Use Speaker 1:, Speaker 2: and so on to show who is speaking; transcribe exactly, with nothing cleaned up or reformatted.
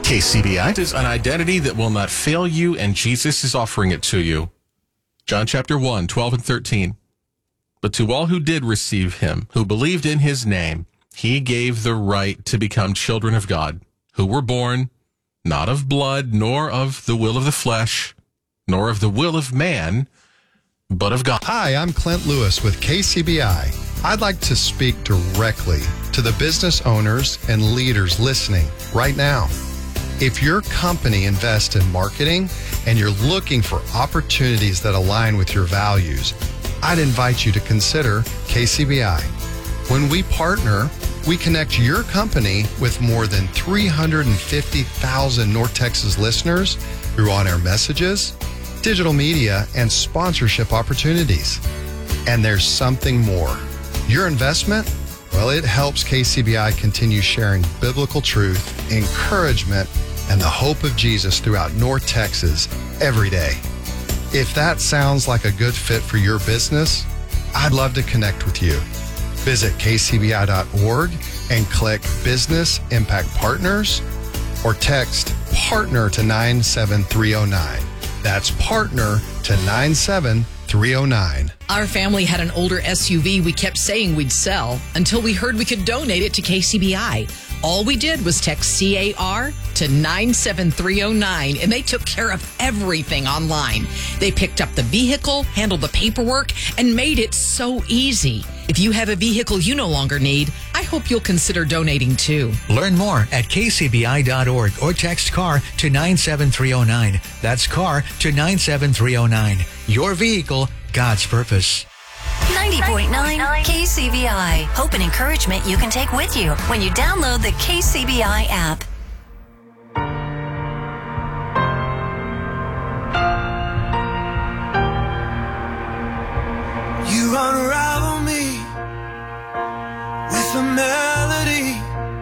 Speaker 1: K C B I.
Speaker 2: It is an identity that will not fail you, and Jesus is offering it to you. John chapter one, twelve and thirteen. But to all who did receive him, who believed in his name, he gave the right to become children of God, who were born not of blood, nor of the will of the flesh, nor of the will of man, but of God.
Speaker 3: Hi, I'm Clint Lewis with K C B I. I'd like to speak directly to the business owners and leaders listening right now. If your company invests in marketing and you're looking for opportunities that align with your values, I'd invite you to consider K C B I. When we partner, we connect your company with more than three hundred fifty thousand North Texas listeners through on-air messages, digital media, and sponsorship opportunities. And there's something more. Your investment, well, it helps K C B I continue sharing biblical truth, encouragement, and the hope of Jesus throughout North Texas every day. If that sounds like a good fit for your business, I'd love to connect with you. Visit K C B I dot org and click Business Impact Partners or text PARTNER to nine seven three oh nine. That's PARTNER to nine seven three oh nine.
Speaker 4: Our family had an older S U V we kept saying we'd sell until we heard we could donate it to K C B I. All we did was text C A R to nine seven three oh nine, and they took care of everything online. They picked up the vehicle, handled the paperwork, and made it so easy. If you have a vehicle you no longer need, I hope you'll consider donating too.
Speaker 5: Learn more at K C B I dot org or text CAR to nine seven three oh nine. That's CAR to nine seven three oh nine. Your vehicle, God's purpose.
Speaker 6: ninety point nine K C B I. Hope and encouragement you can take with you when you download the K C B I app.